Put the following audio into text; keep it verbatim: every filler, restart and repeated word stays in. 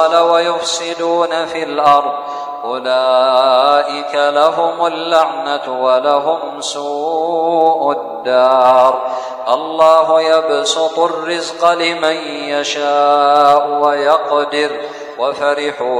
ويفسدون في الأرض أولئك لهم اللعنة ولهم سوء الدار. الله يبسط الرزق لمن يشاء ويقدر وفرحوا